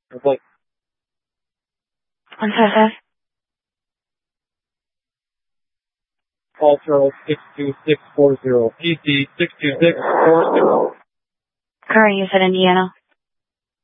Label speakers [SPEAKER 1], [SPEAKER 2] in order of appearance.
[SPEAKER 1] Like,
[SPEAKER 2] 155.
[SPEAKER 1] call Charles 62640. PC 62640.
[SPEAKER 2] Current, you said Indiana.